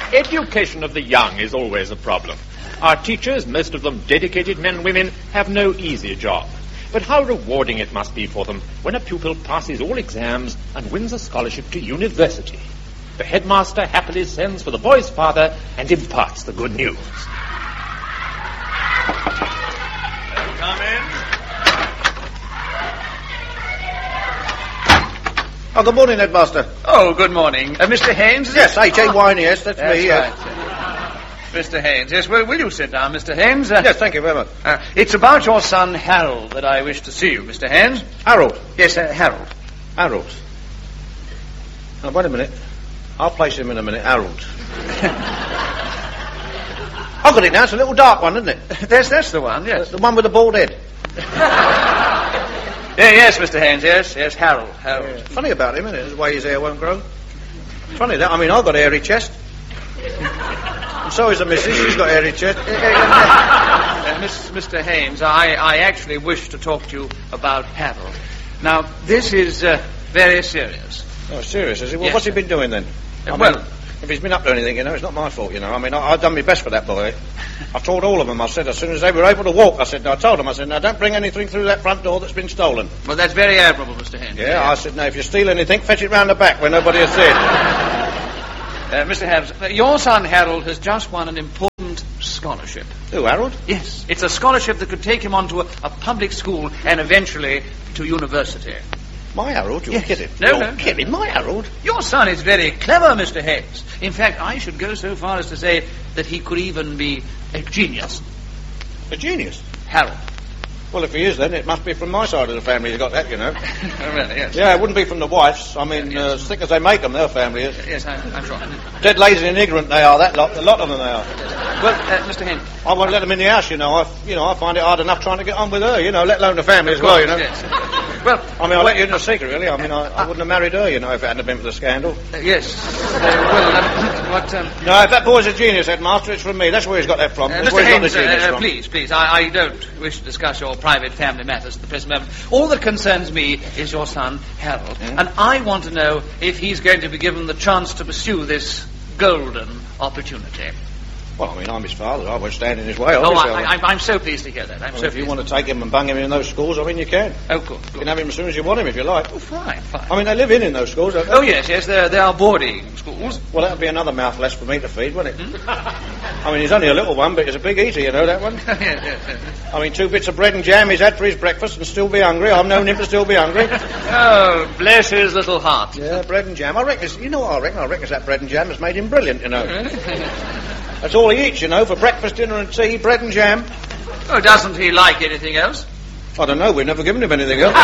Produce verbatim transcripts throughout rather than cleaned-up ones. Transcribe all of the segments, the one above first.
Education of the young is always a problem. Our teachers, most of them dedicated men and women, have no easy job. But how rewarding it must be for them when a pupil passes all exams and wins a scholarship to university. The headmaster happily sends for the boy's father and imparts the good news. Come in. Oh, good morning, Headmaster. Oh, good morning. Uh, Mister Haynes? Is Yes, it? H A Y N E S, that's, That's me, right. yeah. Mister Haynes, yes, well, will you sit down, Mister Haynes? Uh, Yes, thank you very much. uh, it's about your son, Harold, that I wish to see you, Mister Haynes. Harold. Yes, uh, Harold. Harold. Now, wait a minute. I'll place him in a minute, Harold. I've got it now, it's a little dark one, isn't it? That's, that's the one, yes. The one with the bald head. Yeah, yes, Mister Haynes, yes, yes, Harold, Harold. Yeah. Funny about him, isn't it? The way his hair won't grow. Funny that. I mean, I've got a hairy chest. And so is the missus. She's got a hairy chest. uh, Miss, Mister Haynes, I, I actually wish to talk to you about Harold. Now, this is uh, very serious. Oh, serious, is he? Well, Yes, what's he sir. been doing then? Uh, I well- mean, if he's been up to anything, you know, it's not my fault, you know. I mean, I, I've done my best for that boy. I've told all of them. I said, as soon as they were able to walk, I said, I told them, I said, now, don't bring anything through that front door that's been stolen. Well, that's very admirable, Mister Haynes. Yeah, I said, now, if you steal anything, fetch it round the back where nobody has seen. Uh, Mister Haynes, uh, your son, Harold, has just won an important scholarship. Who, Harold? Yes, it's a scholarship that could take him onto a, a public school and eventually to university. My Harold? You're Yes. kidding. No, You're no, no. kidding. My Harold? Your son is very clever, Mister Haynes. In fact, I should go so far as to say that he could even be a genius. A genius. Harold. Well, if he is, then it must be from my side of the family he's got that, you know. Oh, really, yes. Yeah, it wouldn't be from the wife's. I mean, Yes. uh, as thick as they make them, their family is. Yes, I, I'm sure. Dead lazy and ignorant they are, that lot. A lot of them they are. Well, uh, Mister Haynes. I won't let them in the house, you know. I, you know, I find it hard enough trying to get on with her, you know, let alone the family as well, you know. Yes. Well, I mean, I'll let you in a secret, really. I mean, I, I wouldn't have married her, you know, if it hadn't been for the scandal. uh, yes. Uh, well, uh, what... Um, No, if that boy's a genius, Headmaster, it's from me. That's where he's got that from. Uh, That's Mister where he's got Haynes, the genius uh, uh, from. please, please, I, I don't wish to discuss your private family matters at the present moment. All that concerns me is your son, Harold. Mm. And I want to know if he's going to be given the chance to pursue this golden opportunity. Well, I mean, I'm his father. I won't stand in his way, Oh, obviously. I, I, I'm, I'm so pleased to hear that. I'm Well, so if you pleased. want to take him and bung him in those schools, I mean, you can. Oh, good, You good. can have him as soon as you want him, if you like. Oh, fine, fine. I mean, they live in in those schools, don't they? Oh, yes, yes, there, there are boarding schools. Well, that would be another mouth less for me to feed, wouldn't it? I mean, he's only a little one, but he's a big eater, you know, that one. yes, yes, yes. I mean, two bits of bread and jam he's had for his breakfast and still be hungry. I've known him to still be hungry. Oh, bless his little heart. Yeah, bread and jam. I reckon, it's, you know what I reckon? I reckon it's that bread and jam that's made him brilliant, you know. That's all he eats, you know, for breakfast, dinner and tea, bread and jam. Oh, doesn't he like anything else? I don't know, we've never given him anything else.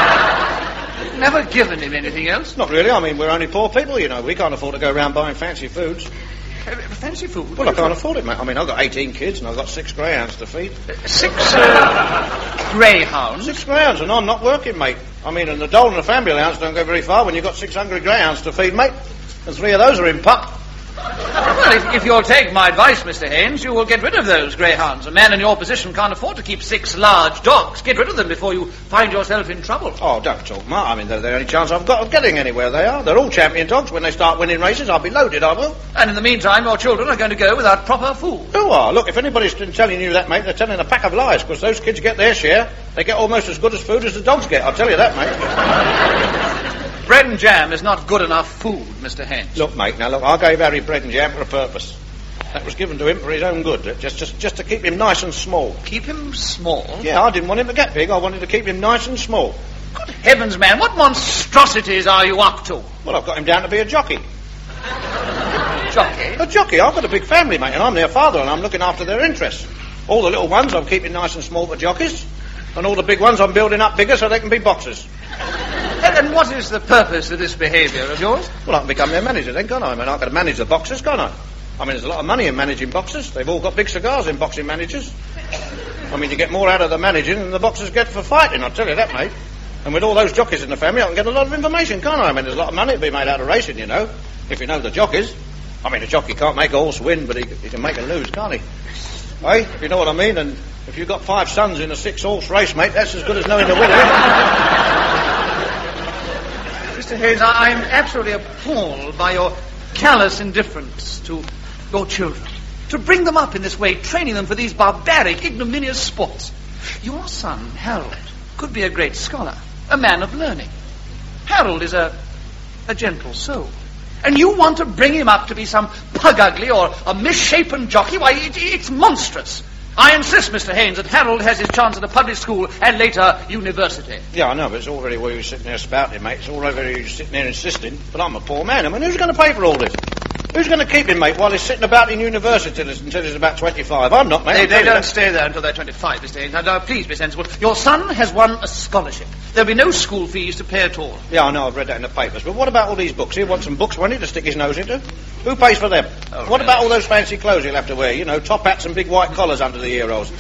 Never given him anything else? Not really, I mean, we're only poor people, you know. We can't afford to go around buying fancy foods. Uh, fancy food? Well, I can't afford it, mate. I mean, I've got eighteen kids and I've got six greyhounds to feed. Six uh, greyhounds? Six greyhounds, and I'm not working, mate. I mean, and the dole and the family allowance don't go very far when you've got six hungry greyhounds to feed, mate. And three of those are in pup. Well, if, if you'll take my advice, Mister Haynes, you will get rid of those greyhounds. A man in your position can't afford to keep six large dogs. Get rid of them before you find yourself in trouble. Oh, don't talk, Mark. I mean, they're the only chance I've got of getting anywhere they are. They're all champion dogs. When they start winning races, I'll be loaded, I will. And in the meantime, your children are going to go without proper food. Who are? Look, if anybody's been telling you that, mate, they're telling a pack of lies, because those kids get their share. They get almost as good as food as the dogs get, I'll tell you that, mate. Bread and jam is not good enough food, Mister Haynes. Look, mate, now look, I gave Harry bread and jam for a purpose. That was given to him for his own good, just, just, just to keep him nice and small. Keep him small? Yeah, I didn't want him to get big, I wanted to keep him nice and small. Good heavens, man, what monstrosities are you up to? Well, I've got him down to be a jockey. Jockey? A jockey, I've got a big family, mate, and I'm their father, and I'm looking after their interests. All the little ones I'm keeping nice and small for jockeys, and all the big ones I'm building up bigger so they can be boxers. And, and what is the purpose of this behaviour of yours? Well, I can become their manager then, can't I? I mean, I've got to manage the boxers, can't I? I mean, there's a lot of money in managing boxers. They've all got big cigars in boxing managers. I mean, you get more out of the managing than the boxers get for fighting, I'll tell you that, mate. And with all those jockeys in the family, I can get a lot of information, can't I? I mean, there's a lot of money to be made out of racing, you know, if you know the jockeys. I mean, a jockey can't make a horse win, but he, he can make a lose, can't he? Hey, if you know what I mean? And if you've got five sons in a six-horse race, mate, that's as good as knowing the winner. Mister Haynes, I, I'm absolutely appalled by your callous indifference to your children, to bring them up in this way, training them for these barbaric, ignominious sports. Your son, Harold, could be a great scholar, a man of learning. Harold is a, a gentle soul. And you want to bring him up to be some pug-ugly or a misshapen jockey? Why, it, it's monstrous. I insist, Mister Haynes, that Harold has his chance at a public school and later university. Yeah, I know, but it's all very well you sitting there spouting, mate. It's all over you sitting there insisting. But I'm a poor man. I mean, who's going to pay for all this? Who's going to keep him, mate, while he's sitting about in university until he's about twenty-five? I'm not, mate. They, they don't that. stay there until they're twenty-five, Mister Haynes. Now, now, please be sensible. Your son has won a scholarship. There'll be no school fees to pay at all. Yeah, I know, I've read that in the papers. But what about all these books? He wants some books, won't he, to stick his nose into? Who pays for them? Oh, what really? about all those fancy clothes he'll have to wear? You know, top hats and big white collars under the ear rolls.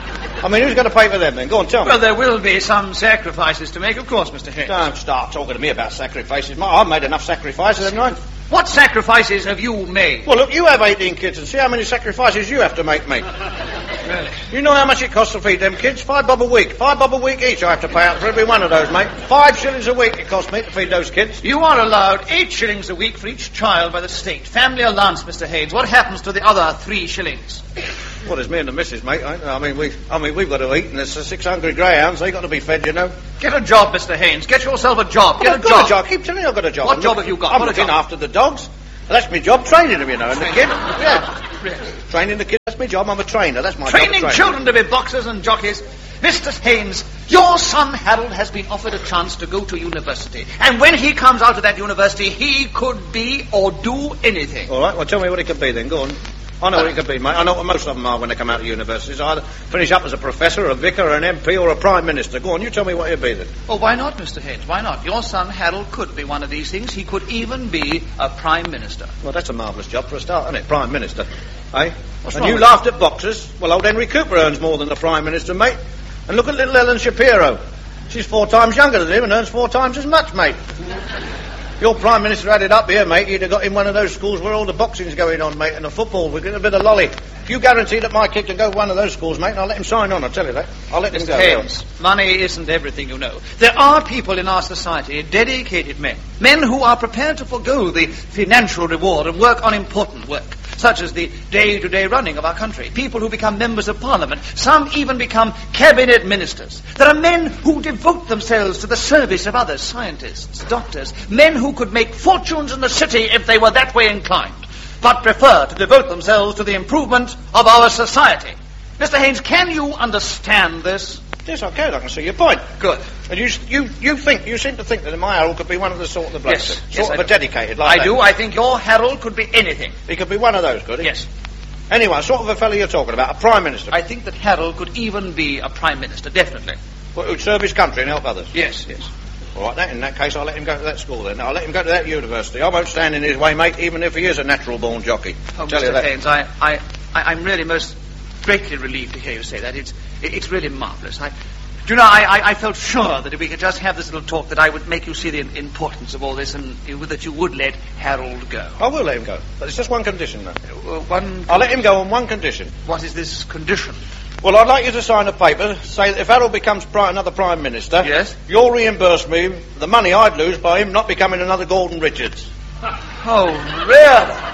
I mean, who's going to pay for them then? Go on, tell me. Well, there will be some sacrifices to make, of course, Mister Haynes. Don't start talking to me about sacrifices. I've made enough sacrifices, haven't I? What sacrifices have you made? Well, look, you have eighteen kids and see how many sacrifices you have to make, mate. Really? You know how much it costs to feed them kids? Five bob a week. Five bob a week each I have to pay out for every one of those, mate. Five shillings a week it costs me to feed those kids. You are allowed eight shillings a week for each child by the state. Family allowance, Mister Haynes. What happens to the other three shillings? Well, there's me and the missus, mate. I, I mean, we, I mean, we've got to eat, and there's uh, six hungry greyhounds. They got to be fed, you know. Get a job, Mister Haynes. Get yourself a job. Well, Get I've a got job. a job. I keep telling you I've got a job. What I'm job look, have you got? I'm What a looking job? after the dogs. That's my job, training them, you know, and the kid. Yeah. Really? Training the kid, that's my job. I'm a trainer. That's my Training job. children to be boxers and jockeys. Mister Haynes, your son Harold has been offered a chance to go to university. And when he comes out of that university, he could be or do anything. All right, well, tell me what it could be then. Go on. I know what it could be, mate. I know what most of them are when they come out of universities. Either finish up as a professor, a vicar, an M P, or a prime minister. Go on, you tell me what it'd be then. Oh, why not, Mister Haynes? Why not? Your son Harold could be one of these things. He could even be a prime minister. Well, that's a marvellous job for a start, isn't it? Prime minister. Eh? What's and wrong you with laughed at boxers. Well, old Henry Cooper earns more than the prime minister, mate. And look at little Ellen Shapiro. She's four times younger than him and earns four times as much, mate. Your Prime Minister had it up here, mate. He'd have got in one of those schools where all the boxing's going on, mate, and the football. We're getting a bit of lolly. If you guarantee that my kid can go to one of those schools, mate, I'll let him sign on, I'll tell you that. I'll let him Mister go. Haynes, money isn't everything, you know. There are people in our society, dedicated men, men who are prepared to forgo the financial reward and work on important work, such as the day-to-day running of our country. People who become members of parliament. Some even become cabinet ministers. There are men who devote themselves to the service of others, scientists, doctors, men who could make fortunes in the city if they were that way inclined, but prefer to devote themselves to the improvement of our society. Mister Haynes, can you understand this? Yes, I can. I can see your point. Good. And you, you, you think, you seem to think that my Harold could be one of the sort of the blokes, Yes, that- yes, sort I of a do. dedicated like I that. do. I think your Harold could be anything. He could be one of those, could he? Yes. Anyway, sort of a fellow you're talking about, a prime minister. I think that Harold could even be a prime minister, definitely. Well, who'd serve his country and help others. Yes, yes. All right, that, in that case, I'll let him go to that school then. I'll let him go to that university. I won't stand in his way, mate, even if he is a natural-born jockey. Oh, Tell you Mister that. Haynes, I, I, I, I'm really most greatly relieved to hear you say that. It's, it, it's really marvellous. I, do you know, I, I, I felt sure that if we could just have this little talk, that I would make you see the importance of all this, and you, that you would let Harold go. I will let him go, but it's just one condition, though. Uh, one. I'll let him go on one condition. What is this condition? Well, I'd like you to sign a paper, say that if Harold becomes pri- another Prime Minister, Yes? you'll reimburse me the money I'd lose by him not becoming another Gordon Richards. Oh, really?